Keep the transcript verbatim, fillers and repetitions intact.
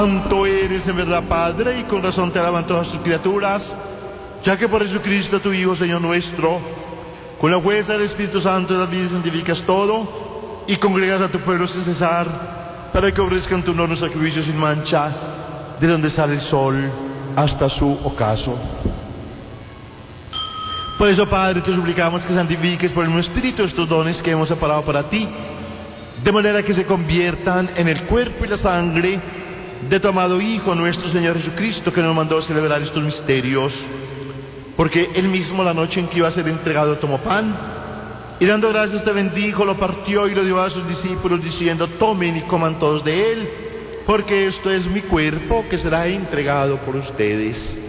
Santo eres en verdad, Padre, y con razón te alaban todas sus criaturas, ya que por Jesucristo, tu Hijo, Señor nuestro, con la fuerza del Espíritu Santo de la vida santificas todo, y congregas a tu pueblo sin cesar, para que ofrezcan tu honor un sacrificio sin mancha, de donde sale el sol hasta su ocaso. Por eso, Padre, te suplicamos que santifiques por el mismo Espíritu estos dones que hemos separado para ti, de manera que se conviertan en el cuerpo y la sangre de tu amado Hijo, nuestro Señor Jesucristo, que nos mandó a celebrar estos misterios. Porque él mismo, la noche en que iba a ser entregado, tomó pan, y dando gracias te bendijo, lo partió y lo dio a sus discípulos, diciendo: tomen y coman todos de él, porque esto es mi cuerpo que será entregado por ustedes.